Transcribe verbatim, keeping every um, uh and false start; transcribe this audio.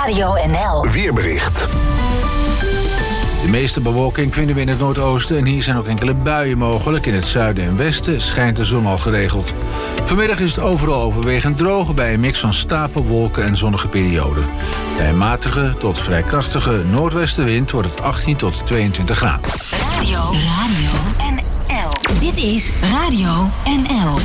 Radio N L. Weerbericht. De meeste bewolking vinden we in het noordoosten en hier zijn ook enkele buien mogelijk. In het zuiden en westen schijnt de zon al geregeld. Vanmiddag is het overal overwegend droog bij een mix van stapelwolken en zonnige perioden. Bij een matige tot vrij krachtige noordwestenwind wordt het achttien tot tweeëntwintig graden. Radio, Radio N L. Dit is Radio N L.